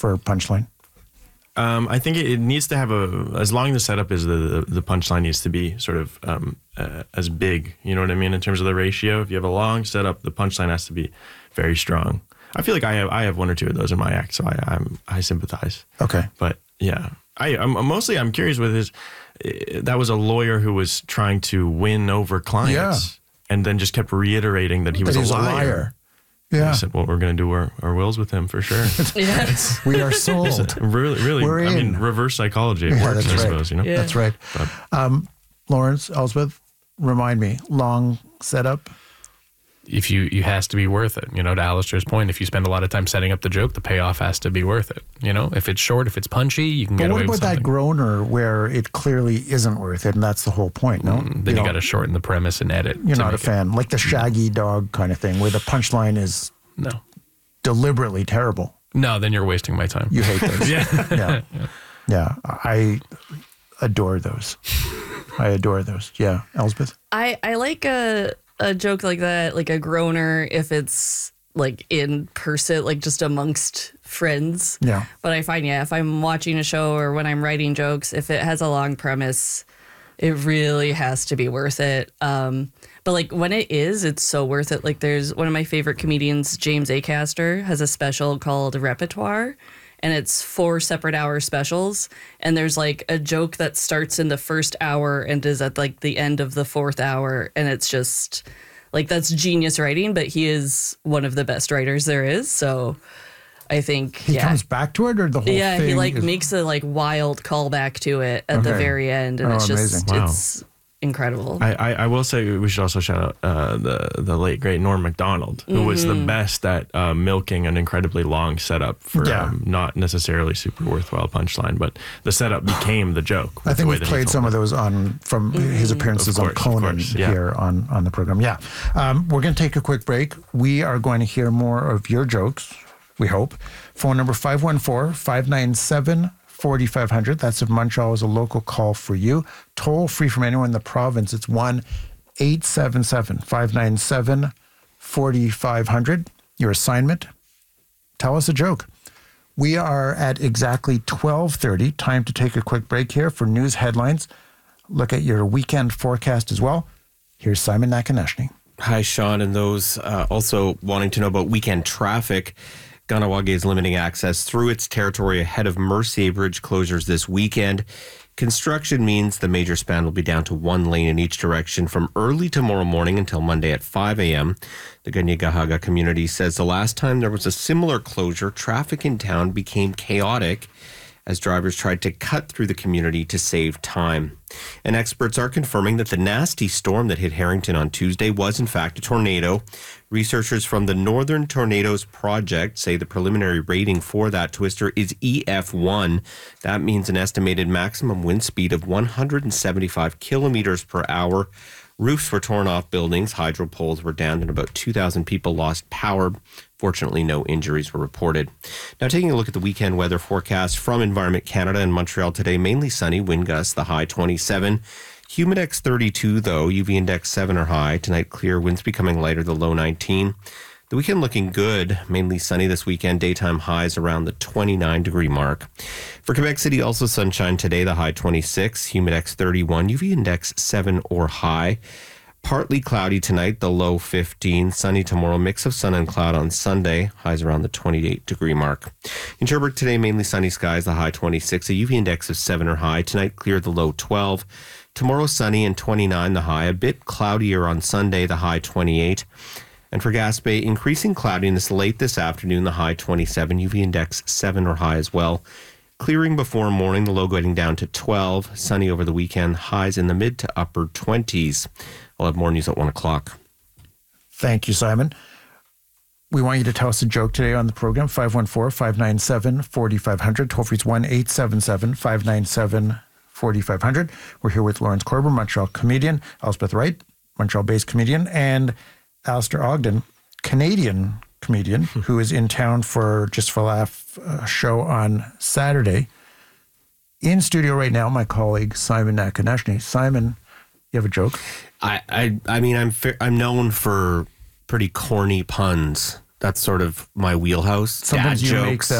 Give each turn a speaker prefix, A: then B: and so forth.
A: for punchline?
B: I think it needs to have as long as the setup is the punchline needs to be sort of as big, you know what I mean, in terms of the ratio. If you have a long setup, the punchline has to be very strong. I feel like I have one or two of those in my act, so I sympathize.
A: Okay.
B: But yeah, I'm curious with his, that was a lawyer who was trying to win over clients and then just kept reiterating that he was a liar. Yeah. I said, well, we're going to do our wills with him for sure.
C: Yes.
A: We are sold.
B: Really.
A: We're
B: I mean, reverse psychology. It works, I suppose, you know?
C: Yeah.
A: That's right. Lawrence, Elspeth, remind me, long setup?
D: If you has to be worth it, you know, to Alistair's point, if you spend a lot of time setting up the joke, the payoff has to be worth it. You know, if it's short, if it's punchy, you can get away with something.
A: But what about that groaner where it clearly isn't worth it, and that's the whole point, no?
D: Then you got to shorten the premise and edit.
A: You're not a fan. Like the Shaggy Dog kind of thing, where the punchline is deliberately terrible.
D: No, then you're wasting my time.
A: You hate those. Yeah. I adore those. Yeah. Elspeth?
C: I like a joke like that, like a groaner, if it's like in person, like just amongst friends.
A: Yeah.
C: But I find, if I'm watching a show or when I'm writing jokes, if it has a long premise, it really has to be worth it. But like when it is, it's so worth it. Like there's one of my favorite comedians, James Acaster, has a special called Repertoire. And it's 4 separate hour specials. And there's like a joke that starts in the first hour and is at like the end of the 4th hour. And it's just like, that's genius writing, but he is one of the best writers there is. So I think
A: he comes back to it, or the whole thing?
C: Yeah, he like makes a like wild callback to it at the very end. And it's just, it's incredible.
B: I will say we should also shout out the late great Norm Macdonald, who was the best at milking an incredibly long setup for not necessarily super worthwhile punchline, but the setup became the joke.
A: I think we've played some of those from his appearances on Conan here on the program. Yeah. We're going to take a quick break. We are going to hear more of your jokes, we hope. Phone number 514-597-4500. That's if Montreal is a local call for you. Toll free from anyone in the province. It's 1-877-597-4500. Your assignment, tell us a joke. We are at exactly 12:30. Time to take a quick break here for news headlines. Look at your weekend forecast as well. Here's Simon Nakaneshny.
E: Hi, Sean, and those also wanting to know about weekend traffic. Kahnawake is limiting access through its territory ahead of Mercier Bridge closures this weekend. Construction means the major span will be down to 1 lane in each direction from early tomorrow morning until Monday at 5 a.m. The Kanien'kehá:ka community says the last time there was a similar closure, traffic in town became chaotic as drivers tried to cut through the community to save time. And experts are confirming that the nasty storm that hit Harrington on Tuesday was in fact a tornado. Researchers from the Northern Tornadoes Project say the preliminary rating for that twister is EF1. That means an estimated maximum wind speed of 175 kilometers per hour. Roofs were torn off buildings, hydro poles were downed, and about 2,000 people lost power. Fortunately, no injuries were reported. Now, taking a look at the weekend weather forecast from Environment Canada in Montreal today, mainly sunny, wind gusts, the high 27. Humidex 32, though, UV index 7 or high. Tonight, clear, winds becoming lighter, the low 19. The weekend looking good, mainly sunny this weekend. Daytime highs around the 29-degree mark. For Quebec City, also sunshine today, the high 26. Humidex 31, UV index 7 or high. Partly cloudy tonight, the low 15. Sunny tomorrow, mix of sun and cloud on Sunday. Highs around the 28-degree mark. In Sherbrooke today, mainly sunny skies, the high 26. A UV index of 7 or high. Tonight, clear, the low 12. Tomorrow, sunny and 29, the high. A bit cloudier on Sunday, the high 28. And for Gaspé, increasing cloudiness late this afternoon, the high 27. UV index 7 or high as well. Clearing before morning, the low getting down to 12. Sunny over the weekend, highs in the mid to upper 20s. I'll have more news at 1 o'clock.
A: Thank you, Simon. We want you to tell us a joke today on the program, 514-597-4500. Toll free is 1-877-597-4500. We're here with Lawrence Korber, Montreal comedian, Elspeth Wright, Montreal-based comedian, and Alistair Ogden, Canadian comedian, who is in town for Just for a Laugh show on Saturday. In studio right now, my colleague, Simon Nakaneshny. Simon, you have a joke?
E: I mean, I'm known for pretty corny puns. That's sort of my wheelhouse.
A: Sometimes
E: Dad
A: you
E: jokes.
A: make